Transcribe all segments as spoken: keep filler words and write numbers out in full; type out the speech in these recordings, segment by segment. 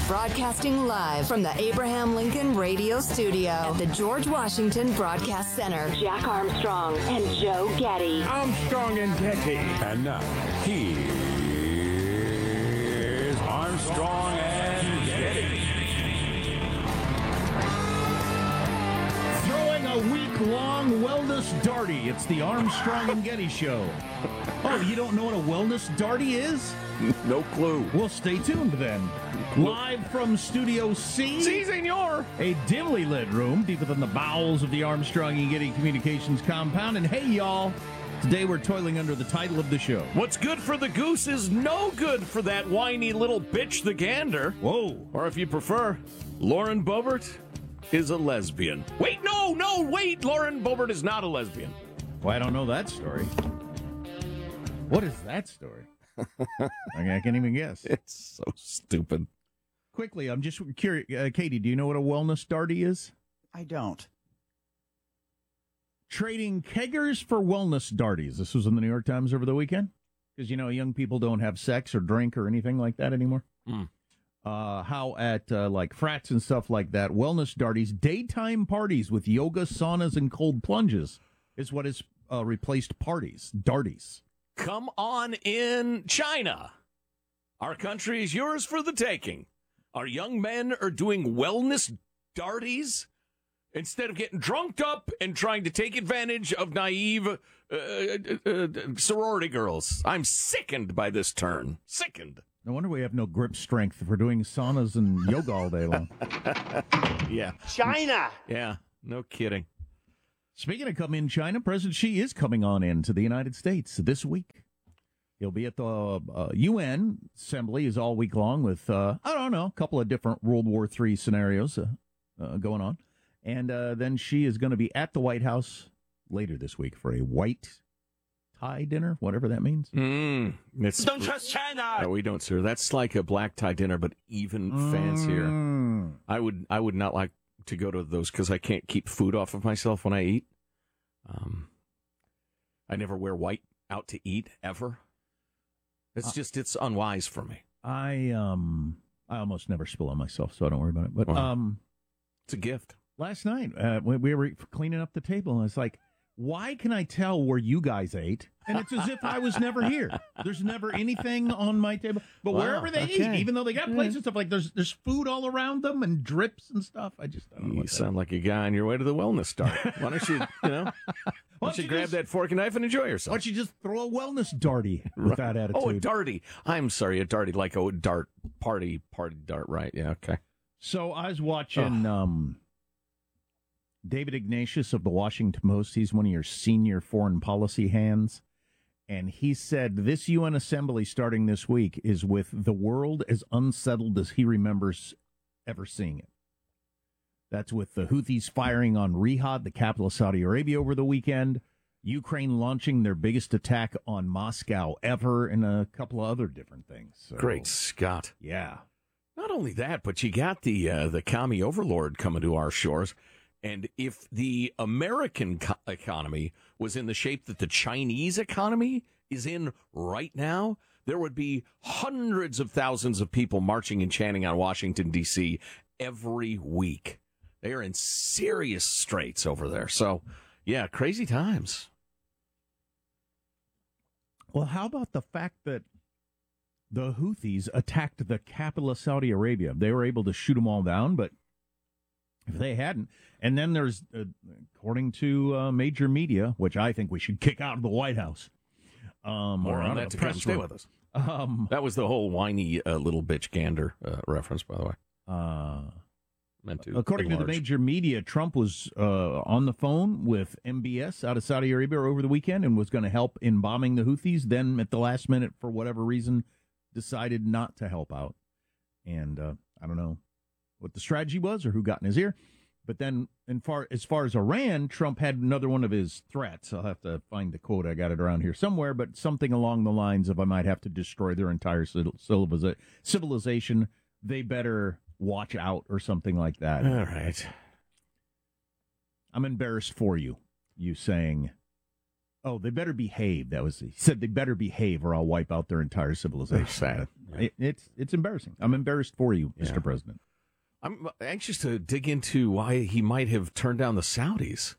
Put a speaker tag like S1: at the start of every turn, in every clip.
S1: Broadcasting live from the Abraham Lincoln Radio Studio at the George Washington Broadcast Center. Jack Armstrong and Joe Getty.
S2: Armstrong and Getty.
S3: And now, here's Armstrong and Getty.
S2: Throwing a week-long wellness darty. It's the Armstrong and Getty Show. Oh, you don't know what a wellness darty is?
S3: No clue.
S2: Well, stay tuned then. Live from Studio C.
S3: Si, senor.
S2: A dimly lit room deep within the bowels of the Armstrong and Getty Communications compound. And hey, y'all, today we're toiling under the title of the show.
S4: What's good for the goose is no good for that whiny little bitch, the gander.
S2: Whoa.
S4: Or if you prefer, Lauren Boebert is a lesbian. Wait, no, no, wait. Lauren Boebert is not a lesbian.
S2: Well, I don't know that story. What is that story? I can't even guess.
S4: It's so stupid.
S2: Quickly, I'm just curious. Uh, Katie, do you know what a wellness darty is?
S5: I don't.
S2: Trading keggers for wellness darties. This was in the New York Times over the weekend. Because, you know, young people don't have sex or drink or anything like that anymore.
S4: Mm.
S2: Uh, how at, uh, like, frats and stuff like that, wellness darties, daytime parties with yoga, saunas, and cold plunges is what has uh, replaced parties, darties.
S4: Come on in, China. Our country is yours for the taking. Our young men are doing wellness darties instead of getting drunked up and trying to take advantage of naive uh, uh, uh, sorority girls. I'm sickened by this turn. Sickened.
S2: No wonder we have no grip strength if we're doing saunas and yoga all day long.
S4: Yeah.
S5: China!
S4: Yeah, no kidding.
S2: Speaking of coming in China, President Xi is coming on in to the United States this week. He'll be at the uh, U N Assembly is all week long with, uh, I don't know, a couple of different World War Three scenarios uh, uh, going on. And uh, then Xi is going to be at the White House later this week for a white tie dinner, whatever that means.
S4: Mm, it's,
S5: Don't trust China!
S4: No, we don't, sir. That's like a black tie dinner, but even fancier.
S2: Mm.
S4: I would, I would not like to go to those because I can't keep food off of myself when I eat. Um, I never wear white out to eat ever. It's uh, just it's unwise for me.
S2: I um I almost never spill on myself, so I don't worry about it. But
S4: well,
S2: um,
S4: it's a gift.
S2: Last night uh, we, we were cleaning up the table, and it's like, why can I tell where you guys ate? And it's as if I was never here. There's never anything on my table. But
S4: wow,
S2: wherever they
S4: okay.
S2: eat, even though they got plates and stuff, like there's there's food all around them and drips and stuff. I just don't know.
S4: You sound like a guy on your way to the wellness start. Why don't you, you know, why don't you, you grab just, that fork and knife and enjoy yourself?
S2: Why don't you just throw a wellness darty with that attitude?
S4: Oh, a darty. I'm sorry, a darty, like a dart party, party dart, right? Yeah, okay.
S2: So I was watching oh. um, David Ignatius of the Washington Post. He's one of your senior foreign policy hands. And he said this U N Assembly starting this week is with the world as unsettled as he remembers ever seeing it. That's with the Houthis firing on Riyadh, the capital of Saudi Arabia, over the weekend. Ukraine launching their biggest attack on Moscow ever, and a couple of other different things. So,
S4: great Scott.
S2: Yeah.
S4: Not only that, but you got the uh, the commie overlord coming to our shores. And if the American co- economy was in the shape that the Chinese economy is in right now, there would be hundreds of thousands of people marching and chanting on Washington, D C every week. They are in serious straits over there. So, yeah, crazy times.
S2: Well, how about the fact that the Houthis attacked the capital of Saudi Arabia? They were able to shoot them all down, but if they hadn't, and then there's, uh, according to uh, major media, which I think we should kick out of the White House. Um,
S4: More
S2: or
S4: on
S2: out
S4: that
S2: of
S4: to
S2: the
S4: come.
S2: press
S4: Stay
S2: room.
S4: with us.
S2: Um,
S4: that was the whole whiny uh, little bitch gander uh, reference, by the way.
S2: Uh,
S4: Meant to
S2: according
S4: enlarge.
S2: to the major media, Trump was uh, on the phone with M B S out of Saudi Arabia over the weekend and was going to help in bombing the Houthis. Then, at the last minute, for whatever reason, decided not to help out. And uh, I don't know what the strategy was or who got in his ear. But then, in far, as far as Iran, Trump had another one of his threats. I'll have to find the quote. I got it around here somewhere, but something along the lines of I might have to destroy their entire civilization. They better watch out or something like that.
S4: All right.
S2: I'm embarrassed for you, you saying Oh, they better behave. That was he said. They better behave, or I'll wipe out their entire civilization.
S4: Sad.
S2: It, it's it's embarrassing. I'm embarrassed for you, Mister
S4: Yeah.
S2: President.
S4: I'm anxious to dig into why he might have turned down the Saudis.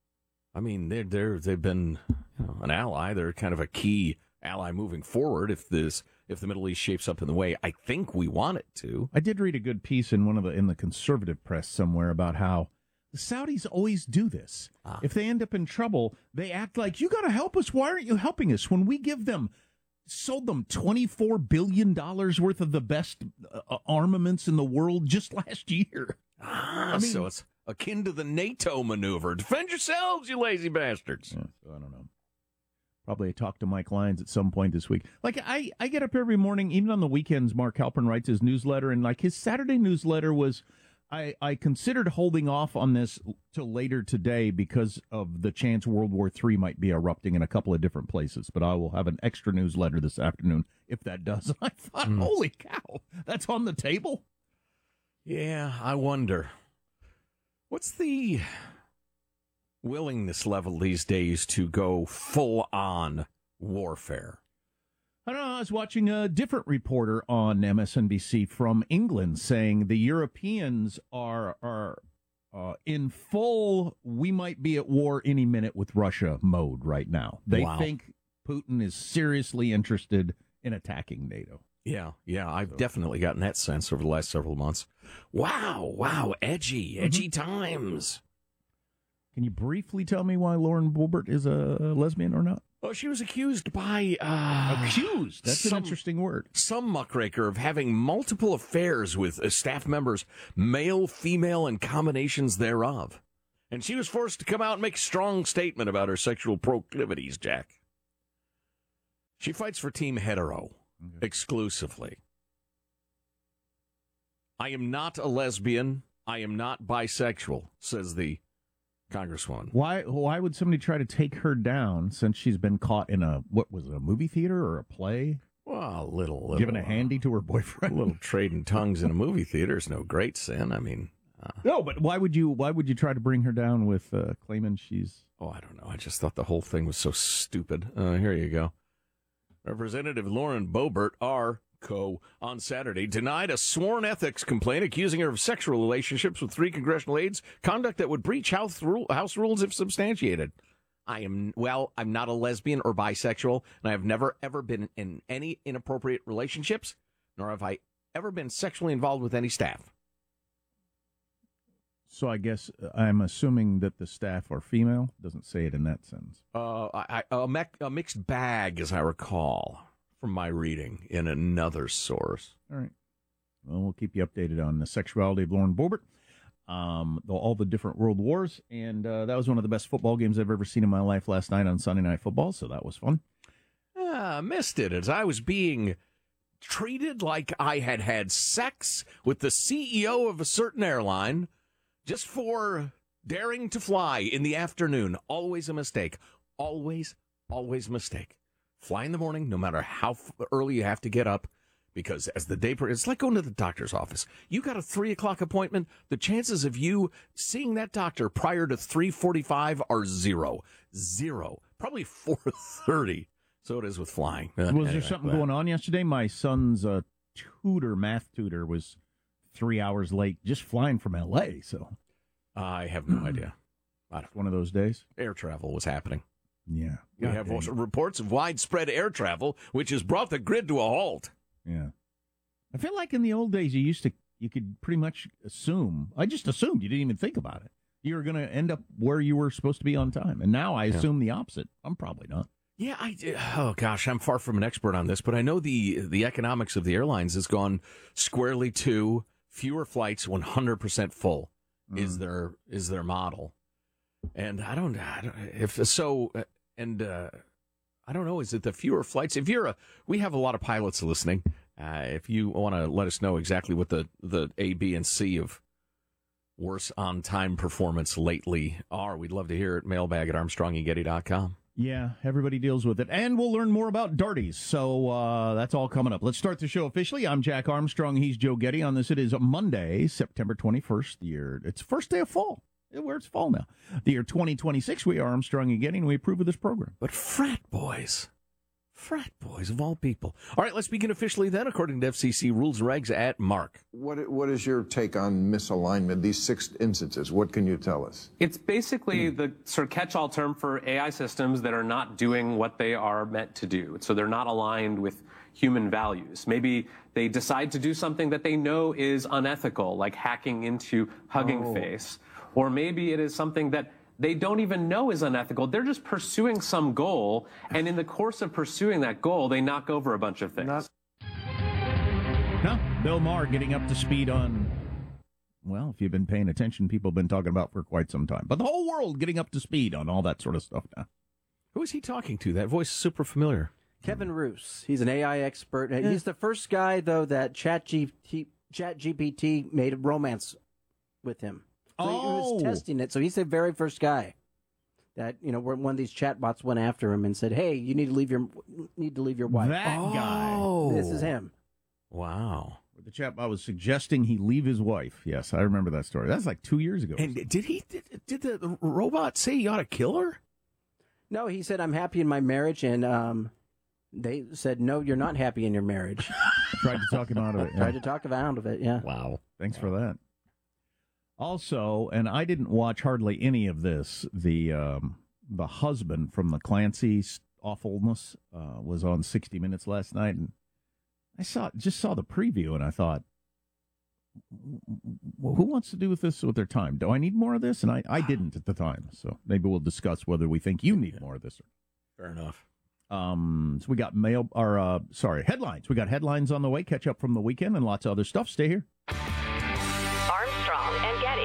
S4: I mean, they're they're they've been you know, an ally. They're kind of a key ally moving forward. If this if the Middle East shapes up in the way I think we want it to.
S2: I did read a good piece in one of the in the conservative press somewhere about how the Saudis always do this.
S4: Ah.
S2: If they end up in trouble, they act like, you got to help us. Why aren't you helping us? When we give them, sold them twenty-four billion dollars worth of the best uh, armaments in the world just last year.
S4: Ah,
S2: I mean-
S4: so it's akin to the NATO maneuver. Defend yourselves, you lazy bastards.
S2: Yeah, so I don't know. Probably talk to Mike Lyons at some point this week. Like, I, I get up every morning, even on the weekends, Mark Halpern writes his newsletter, and like his Saturday newsletter was, I, I considered holding off on this till later today because of the chance World War Three might be erupting in a couple of different places. But I will have an extra newsletter this afternoon if that does. I thought,
S4: Mm.
S2: holy cow, that's on the table?
S4: Yeah, I wonder. What's the willingness level these days to go full-on warfare?
S2: I don't know. I was watching a different reporter on M S N B C from England saying the Europeans are are uh, in full, we might be at war any minute with Russia mode right now. They
S4: Wow.
S2: think Putin is seriously interested in attacking NATO.
S4: Yeah, yeah, I've definitely gotten that sense over the last several months. Wow, wow, edgy, edgy times.
S2: Can you briefly tell me why Lauren Boebert is a lesbian or not?
S4: Oh, she was accused by... Uh,
S2: Accused. That's
S4: some-
S2: an interesting word.
S4: some muckraker of having multiple affairs with uh, staff members, male, female, and combinations thereof. And she was forced to come out and make a strong statement about her sexual proclivities, Jack. She fights for Team Hetero
S2: Okay.
S4: exclusively. I am not a lesbian. I am not bisexual, says the Congresswoman.
S2: Why why would somebody try to take her down since she's been caught in a, what was it, a movie theater or a play?
S4: Well, a little, little.
S2: Giving a
S4: uh,
S2: handy to her
S4: A
S2: boyfriend?
S4: little trading tongues in a movie theater is no great sin. I mean, uh,
S2: No, but why would you why would you try to bring her down with uh, claiming she's...
S4: oh, I don't know. I just thought the whole thing was so stupid. Uh, here you go. Representative Lauren Boebert, R. Co., on Saturday, denied a sworn ethics complaint accusing her of sexual relationships with three congressional aides, conduct that would breach House, rule, house rules if substantiated. I am, well, I'm not a lesbian or bisexual, and I have never, ever been in any inappropriate relationships, nor have I ever been sexually involved with any staff.
S2: So I guess uh, I'm assuming that the staff are female. Doesn't say it in that sentence.
S4: Uh, I, I, a, mec, a mixed bag, as I recall, from my reading in another source.
S2: All right. Well, we'll keep you updated on the sexuality of Lauren Boebert, um, the, all the different world wars, and uh, that was one of the best football games I've ever seen in my life last night on Sunday Night Football, so that was fun.
S4: Ah, missed it as I was being treated like I had had sex with the C E O of a certain airline just for daring to fly in the afternoon. Always a mistake. Always, always a mistake. Fly in the morning, no matter how f- early you have to get up, because as the day, pro- it's like going to the doctor's office. You got a three o'clock appointment. The chances of you seeing that doctor prior to three forty-five are zero, zero, probably four thirty. So it is with flying. Uh,
S2: Was
S4: anyway,
S2: there something
S4: that-
S2: going on yesterday? My son's uh, tutor, math tutor, was three hours late just flying from L A, so
S4: I have no idea. I don't,
S2: one of those days.
S4: air travel was happening.
S2: Yeah.
S4: We
S2: God
S4: have
S2: dang
S4: also
S2: it.
S4: reports of widespread air travel, which has brought the grid to a halt.
S2: Yeah. I feel like in the old days you used to, you could pretty much assume, I just assumed, you didn't even think about it. You were going to end up where you were supposed to be on time. And now I
S4: Yeah.
S2: assume the opposite. I'm probably not.
S4: Yeah, I oh gosh, I'm far from an expert on this, but I know the the economics of the airlines has gone squarely to fewer flights, one hundred percent full is their is their model. And I don't, I don't if so uh, and uh, I don't know, is it the fewer flights? If you're a we have a lot of pilots listening. Uh, if you want to let us know exactly what the the A, B and C of worse on time performance lately are, we'd love to hear it. Mailbag at armstrong and getty dot com.
S2: Yeah, everybody deals with it. And we'll learn more about darties. So uh, that's all coming up. Let's start the show officially. I'm Jack Armstrong. He's Joe Getty. On this, it is Monday, September twenty-first. Year. It's first day of fall. Where it's fall now. The year twenty twenty-six, we are Armstrong and Getty, and we approve of this program.
S4: But frat boys. Frat boys of all people. All right, let's begin officially then, according to F C C rules and regs at Mark.
S5: What What is your take on misalignment, these six instances? What can you tell us?
S6: It's basically the sort of catch-all term for A I systems that are not doing what they are meant to do. So they're not aligned with human values. Maybe they decide to do something that they know is unethical, like hacking into Hugging
S5: Oh.
S6: Face. Or maybe it is something that they don't even know is unethical. They're just pursuing some goal, and in the course of pursuing that goal, they knock over a bunch of things.
S5: Not-
S2: No, Bill Maher getting up to speed on, well, if you've been paying attention, people have been talking about for quite some time. But the whole world getting up to speed on all that sort of stuff now.
S4: Who is he talking to? That voice is super familiar.
S7: Kevin Roos. He's an A I expert. He's the first guy, though, that ChatGPT ChatGPT made a romance with him. So he
S2: Oh.
S7: was testing it. So he's the very first guy that, you know, where one of these chatbots went after him and said, "Hey, you need to leave your need to leave your wife."
S2: That guy.
S4: Oh.
S7: This is him.
S4: Wow.
S2: The chatbot was suggesting he leave his wife. Yes, I remember that story. That's like two years ago.
S4: And did he, did, did the robot say you ought to kill her?
S7: No, he said, "I'm happy in my marriage," and um, they said, "No, you're not happy in your marriage."
S2: Tried to talk him out of it. Yeah.
S7: Tried to talk him out of it. Yeah.
S4: Wow.
S2: Thanks for that. Also, and I didn't watch hardly any of this, the um, the husband from the Clancy's awfulness uh, was on sixty minutes last night, and I saw just saw the preview, and I thought, who wants to do with this with their time? Do I need more of this? And I, I didn't at the time, so maybe we'll discuss whether we think you need more of this.
S4: Fair enough.
S2: Um, so we got mail, or uh, sorry, headlines. We got headlines on the way. Catch up from the weekend and lots of other stuff. Stay here.
S1: Armstrong and Getty.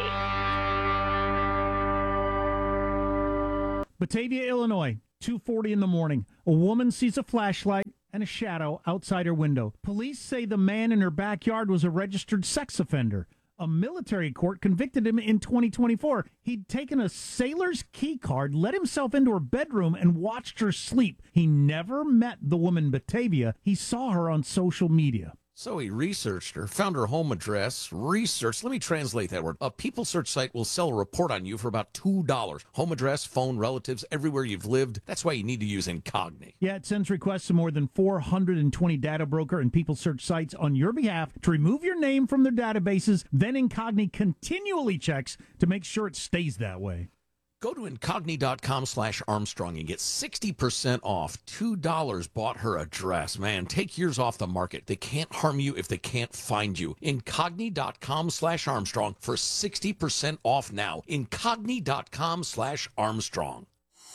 S8: Batavia, Illinois, two forty in the morning. A woman sees a flashlight and a shadow outside her window. Police say the man in her backyard was a registered sex offender. A military court convicted him in twenty twenty-four. He'd taken a sailor's key card, let himself into her bedroom, and watched her sleep. He never met the woman Batavia. He saw her on social media.
S9: So he researched her, found her home address, researched. Let me translate that word. A people search site will sell a report on you for about two dollars. Home address, phone, relatives, everywhere you've lived. That's why you need to use Incogni.
S8: Yeah, it sends requests to more than four hundred twenty data broker and people search sites on your behalf to remove your name from their databases. Then Incogni continually checks to make sure it stays that way.
S9: Go to Incogni.com slash Armstrong and get sixty percent off. two dollars bought her address. Man, take yours off the market. They can't harm you if they can't find you. Incogni.com slash Armstrong for sixty percent off now. Incogni.com slash Armstrong.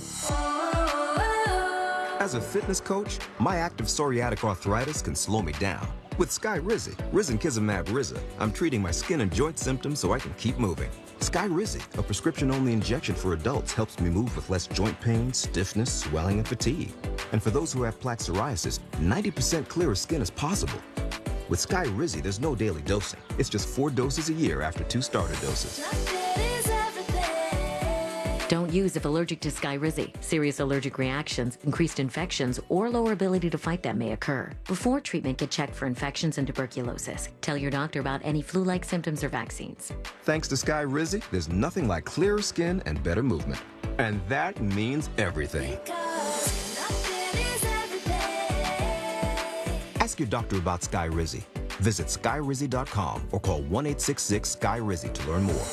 S10: As a fitness coach, my active psoriatic arthritis can slow me down. With Skyrizi, Risankizumab Riza, I'm treating my skin and joint symptoms so I can keep moving. Skyrizi, a prescription-only injection for adults, helps me move with less joint pain, stiffness, swelling, and fatigue. And for those who have plaque psoriasis, ninety percent clearer skin is possible. With Skyrizi, there's no daily dosing. It's just four doses a year after two starter doses.
S11: Don't use if allergic to Skyrizi. Serious allergic reactions, increased infections, or lower ability to fight them may occur. Before treatment, get checked for infections and tuberculosis. Tell your doctor about any flu-like symptoms or vaccines.
S10: Thanks to Skyrizi, there's nothing like clearer skin and better movement. And that means everything. Ask your doctor about Skyrizi. Visit Skyrizi dot com or call one eight six six Skyrizi to learn more.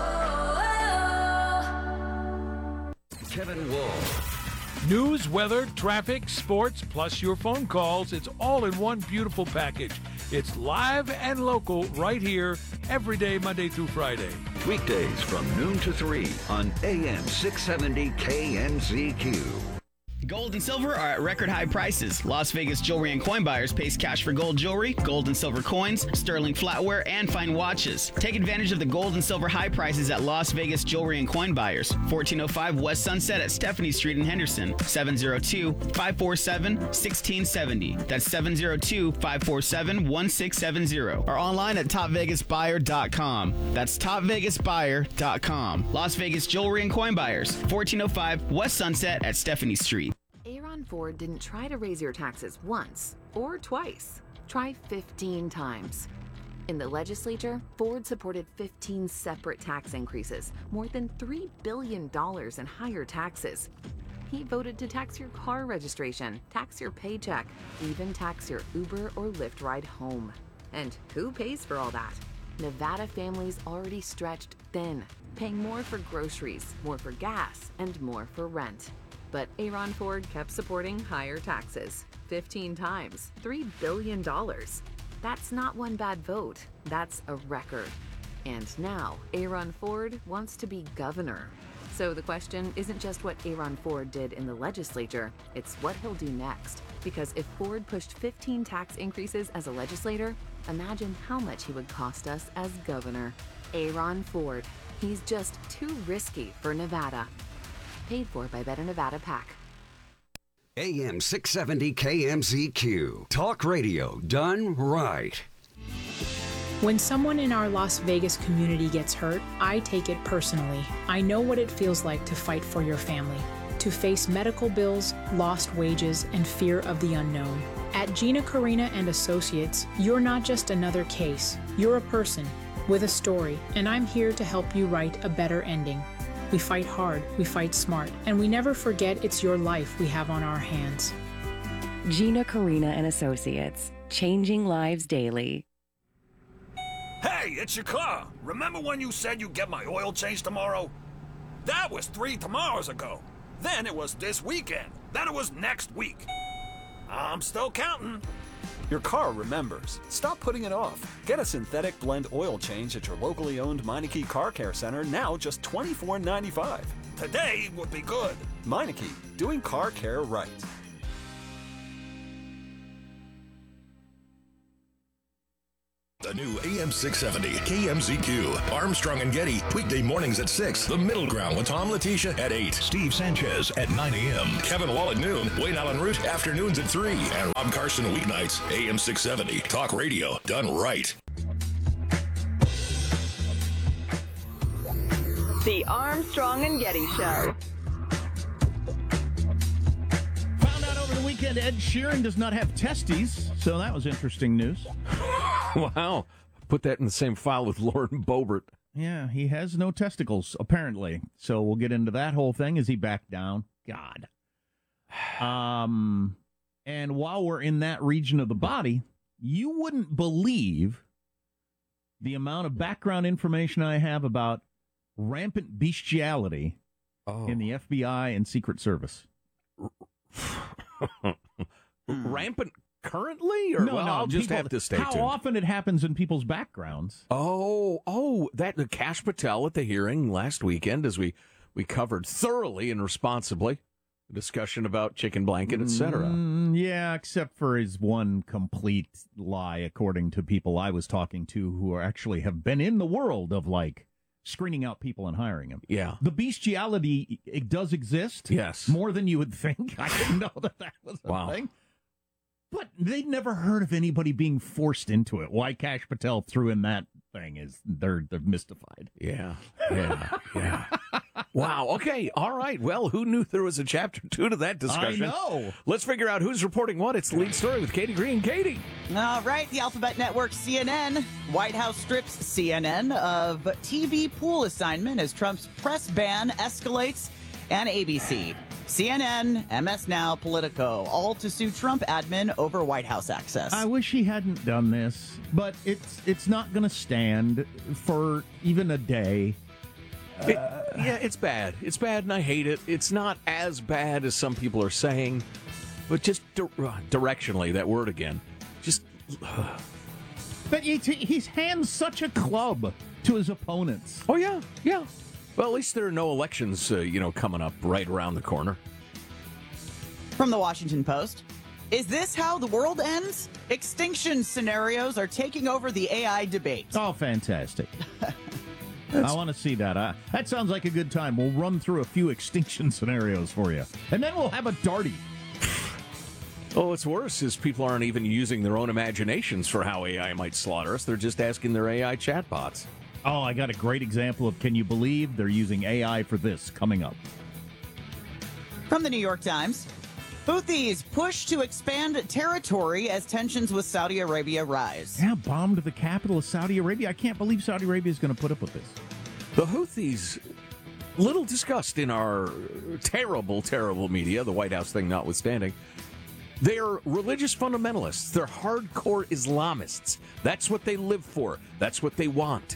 S3: Kevin Wolf. News, weather, traffic, sports, plus your phone calls. It's all in one beautiful package. It's live and local right here every day, Monday through Friday.
S12: Weekdays from noon to three on A M six seventy K N Z Q.
S13: Gold and silver are at record high prices. Las Vegas Jewelry and Coin Buyers pays cash for gold jewelry, gold and silver coins, sterling flatware, and fine watches. Take advantage of the gold and silver high prices at Las Vegas Jewelry and Coin Buyers. fourteen oh five West Sunset at Stephanie Street in Henderson. seven oh two, five four seven, one six seven oh. That's seven oh two, five four seven, one six seven oh. Or online at top vegas buyer dot com. That's top vegas buyer dot com. Las Vegas Jewelry and Coin Buyers. fourteen oh five West Sunset at Stephanie Street.
S14: Aaron Ford didn't try to raise your taxes once or twice. Try fifteen times. In the legislature, Ford supported fifteen separate tax increases, more than three billion dollars in higher taxes. He voted to tax your car registration, tax your paycheck, even tax your Uber or Lyft ride home. And who pays for all that? Nevada families already stretched thin, paying more for groceries, more for gas, and more for rent. But Aaron Ford kept supporting higher taxes, fifteen times, three billion dollars. That's not one bad vote, that's a record. And now, Aaron Ford wants to be governor. So the question isn't just what Aaron Ford did in the legislature, it's what he'll do next. Because if Ford pushed fifteen tax increases as a legislator, imagine how much he would cost us as governor. Aaron Ford. He's just too risky for Nevada. Paid for by Better Nevada PAC.
S15: A M six seventy K M Z Q. Talk radio done right.
S16: When someone in our Las Vegas community gets hurt, I take it personally. I know what it feels like to fight for your family, to face medical bills, lost wages, and fear of the unknown. At Gina Carina and Associates, you're not just another case. You're a person with a story, and I'm here to help you write a better ending. We fight hard, we fight smart, and we never forget it's your life we have on our hands.
S17: Gina Carina and Associates, changing lives daily.
S18: Hey, it's your car. Remember when you said you'd get my oil change tomorrow? That was three tomorrows ago. Then it was this weekend. Then it was next week. I'm still counting.
S19: Your car remembers. Stop putting it off. Get a synthetic blend oil change at your locally owned Meineke Car Care Center, now just twenty-four ninety-five.
S18: Today would be good.
S19: Meineke, doing car care right.
S20: The new A M six seventy K M Z Q. Armstrong and Getty, weekday mornings at six. The Middle Ground with Tom Letitia at eight. Steve Sanchez at nine a.m. Kevin Wall at noon. Wayne Allen Root afternoons at three. And Rob Carson weeknights. A M six seventy. Talk radio done right.
S1: The Armstrong and Getty Show.
S2: Found out over the weekend Ed Sheeran does not have testes, so that was interesting news.
S4: Wow. Put that in the same file with Lauren Boebert.
S2: Yeah, he has no testicles, apparently. So we'll get into that whole thing. Is he back down? God. Um, and while we're in that region of the body, you wouldn't believe the amount of background information I have about rampant bestiality oh. in the F B I and Secret Service.
S4: Rampant currently? Or
S2: no,
S4: well,
S2: no,
S4: I'll just
S2: people,
S4: have to stay
S2: how
S4: tuned.
S2: How often it happens in people's backgrounds.
S4: Oh, oh, that the Kash Patel at the hearing last weekend, as we, we covered thoroughly and responsibly the discussion about chicken blanket, et cetera.
S2: Mm, yeah, except for his one complete lie, according to people I was talking to who are actually have been in the world of, like, screening out people and hiring them.
S4: Yeah.
S2: The bestiality, it does exist.
S4: Yes.
S2: More than you would think. I didn't know that that was a
S4: wow.
S2: thing. But they'd never heard of anybody being forced into it. Why Kash Patel threw in that thing is they're, they're mystified.
S4: Yeah, yeah, yeah. Wow, okay, all right. Well, who knew there was a chapter two to that discussion?
S2: I know.
S4: Let's figure out who's reporting what. It's the lead story with Katie Green. Katie.
S21: All right, the Alphabet Network C N N. White House strips C N N of T V pool assignment as Trump's press ban escalates, and A B C. C N N, M S Now, Politico, all to sue Trump admin over White House access.
S2: I wish he hadn't done this, but it's it's not going to stand for even a day.
S4: It, yeah, it's bad. It's bad, and I hate it. It's not as bad as some people are saying, but just di- directionally, that word again. Just. Uh.
S2: But he, he hands such a club to his opponents.
S4: Oh, yeah, yeah. Well, at least there are no elections, uh, you know, coming up right around the corner.
S21: From the Washington Post, is this how the world ends? Extinction scenarios are taking over the A I debate.
S2: Oh, fantastic. I want to see that. Uh, that sounds like a good time. We'll run through a few extinction scenarios for you. And then we'll have a darty.
S4: Oh, what's worse is people aren't even using their own imaginations for how A I might slaughter us. They're just asking their A I chatbots.
S2: Oh, I got a great example of can you believe they're using A I for this coming up.
S21: From the New York Times, Houthis push to expand territory as tensions with Saudi Arabia rise.
S2: Yeah, bombed the capital of Saudi Arabia. I can't believe Saudi Arabia is going to put up with this.
S4: The Houthis, little discussed in our terrible, terrible media, the White House thing notwithstanding, they're religious fundamentalists. They're hardcore Islamists. That's what they live for. That's what they want.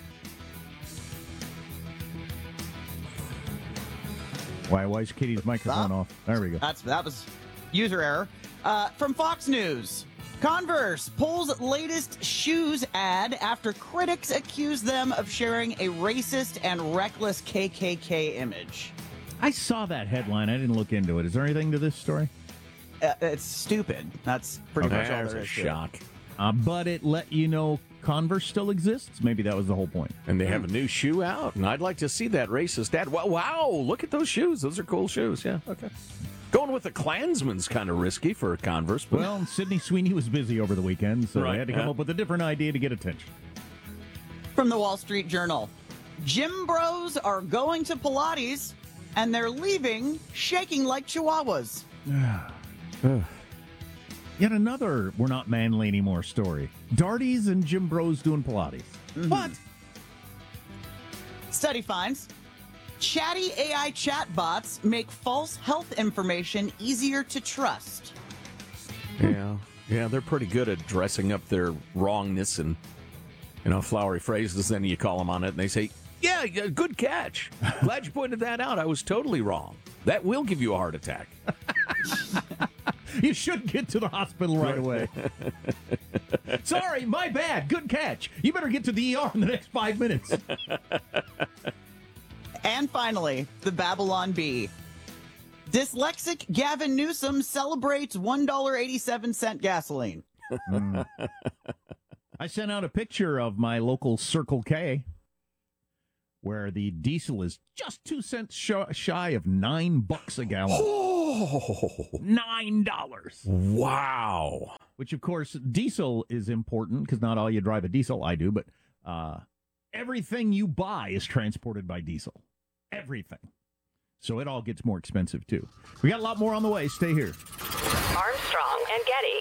S2: Why, why is Katie's microphone
S21: Ah,
S2: off? There we go.
S21: That's That was user error. Uh, from Fox News, Converse pulls latest shoes ad after critics accuse them of sharing a racist and reckless K K K image.
S2: I saw that headline. I didn't look into it. Is there anything to this story?
S21: Uh, it's stupid. That's pretty
S2: Okay.
S21: much all
S2: There's
S21: there
S2: a
S21: is to it.
S2: shock. Uh, but it let you know Converse still exists. Maybe that was the whole point.
S4: And they have a new shoe out, and I'd like to see that racist ad. Wow, wow, look at those shoes. Those are cool shoes. Yeah, okay. Going with the Klansman's kind of risky for Converse. But...
S2: Well, Sydney Sweeney was busy over the weekend, so
S4: Right,
S2: they had to come
S4: yeah.
S2: up with a different idea to get attention.
S21: From the Wall Street Journal, gym bros are going to Pilates and they're leaving shaking like chihuahuas.
S2: Ugh. Yet another "we're not manly anymore" story. Darties and gym bros doing Pilates. What?
S21: Study finds chatty A I chatbots make false health information easier to trust.
S4: Yeah, yeah, they're pretty good at dressing up their wrongness and, you know, flowery phrases. Then you call them on it, and they say, yeah, yeah, good catch. Glad you pointed that out. I was totally wrong. That will give you a heart attack.
S2: You should get to the hospital right away. Sorry, my bad. Good catch. You better get to the E R in the next five minutes.
S21: And finally, the Babylon Bee. Dyslexic Gavin Newsom celebrates one dollar and eighty-seven cents gasoline.
S2: Mm. I sent out a picture of my local Circle K where the diesel is just two cents sh- shy of nine bucks a gallon.
S4: Oh,
S2: Nine dollars.
S4: Wow.
S2: Which, of course, diesel is important because not all you drive a diesel. I do, but uh, everything you buy is transported by diesel. Everything. So it all gets more expensive, too. We got a lot more on the way. Stay here.
S1: Armstrong and Getty.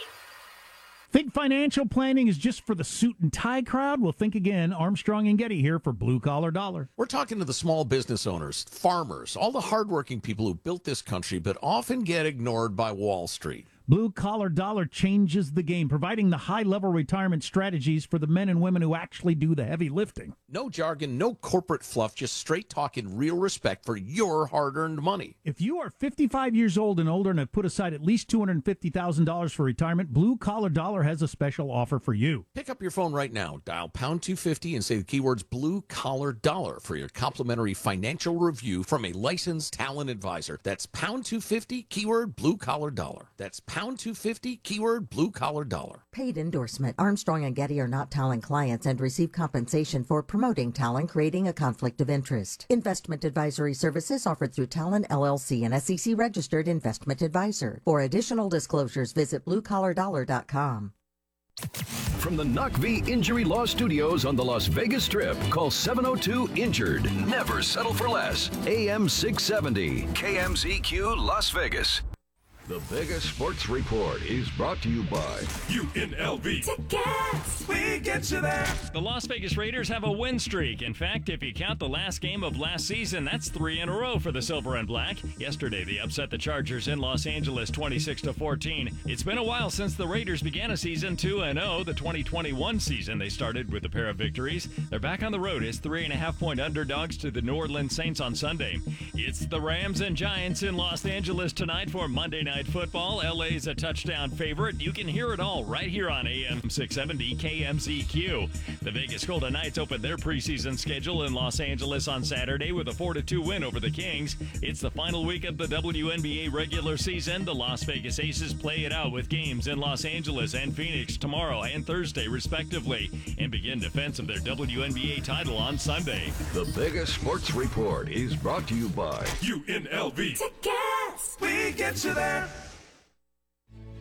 S8: Think financial planning is just for the suit and tie crowd? Well, think again. Armstrong and Getty here for Blue Collar Dollar.
S9: We're talking to the small business owners, farmers, all the hardworking people who built this country but often get ignored by Wall Street.
S8: Blue Collar Dollar changes the game, providing the high-level retirement strategies for the men and women who actually do the heavy lifting.
S9: No jargon, no corporate fluff, just straight talk and real respect for your hard-earned money.
S8: If you are fifty-five years old and older and have put aside at least two hundred fifty thousand dollars for retirement, Blue Collar Dollar has a special offer for you.
S9: Pick up your phone right now, dial pound two fifty and say the keywords Blue Collar Dollar for your complimentary financial review from a licensed talent advisor. That's pound two fifty, keyword Blue Collar Dollar. That's pound two fifty, keyword Blue Collar Dollar.
S6: Paid endorsement. Armstrong and Getty are not Talon clients and receive compensation for promoting Talon, creating a conflict of interest. Investment advisory services offered through Talon L L C, an S E C registered investment advisor. For additional disclosures, visit blue collar dollar dot com.
S12: From the N U C V Injury Law Studios on the Las Vegas Strip, call seven oh two INJURED. Never settle for less. A M six seventy, K M Z Q Las Vegas. The Vegas Sports Report is brought to you by
S20: U N L V.
S22: Tickets!
S20: We get you there.
S22: The Las Vegas Raiders have a win streak. In fact, if you count the last game of last season, that's three in a row for the Silver and Black. Yesterday, they upset the Chargers in Los Angeles twenty-six to fourteen. It's been a while since the Raiders began a season two and oh. The twenty twenty-one season, they started with a pair of victories. They're back on the road as three and a half point underdogs to the New Orleans Saints on Sunday. It's the Rams and Giants in Los Angeles tonight for Monday Night Football. L A's a touchdown favorite. You can hear it all right here on A M six seventy K M Z Q. The Vegas Golden Knights opened their preseason schedule in Los Angeles on Saturday with a four to two win over the Kings. It's the final week of the W N B A regular season. The Las Vegas Aces play it out with games in Los Angeles and Phoenix tomorrow and Thursday, respectively, and begin defense of their W N B A title on Sunday.
S12: The Vegas Sports Report is brought to you by
S20: U N L V.
S22: Tickets!
S20: We get you there.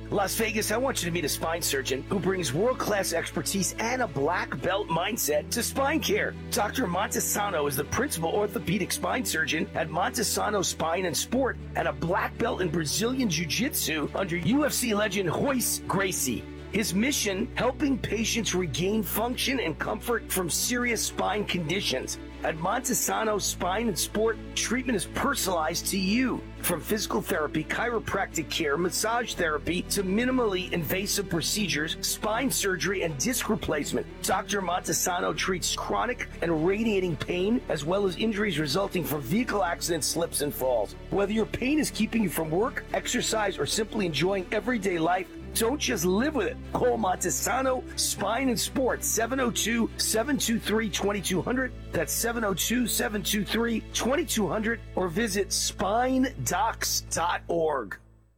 S5: Las Vegas, I want you to meet a spine surgeon who brings world-class expertise and a black belt mindset to spine care. Doctor Montesano is the principal orthopedic spine surgeon at Montesano Spine and Sport and a black belt in Brazilian Jiu-Jitsu under U F C legend Royce Gracie. His mission, helping patients regain function and comfort from serious spine conditions. At Montesano Spine and Sport, treatment is personalized to you. From physical therapy, chiropractic care, massage therapy, to minimally invasive procedures, spine surgery, and disc replacement. Doctor Montesano treats chronic and radiating pain, as well as injuries resulting from vehicle accidents, slips, and falls. Whether your pain is keeping you from work, exercise, or simply enjoying everyday life, don't just live with it. Call Montesano Spine and Sport, seven oh two, seven two three, two two zero zero. That's seven oh two, seven two three, two two zero zero, or visit spine docs dot org.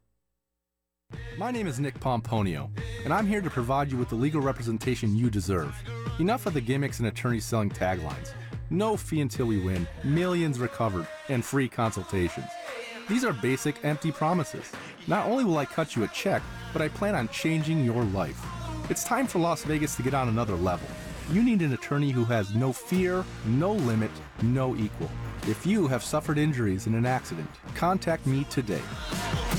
S7: My name is Nick Pomponio, and I'm here to provide you with the legal representation you deserve. Enough of the gimmicks and attorneys selling taglines. No fee until we win, millions recovered, and free consultations. These are basic, empty promises. Not only will I cut you a check, but I plan on changing your life. It's time for Las Vegas to get on another level. You need an attorney who has no fear, no limit, no equal. If you have suffered injuries in an accident, contact me today.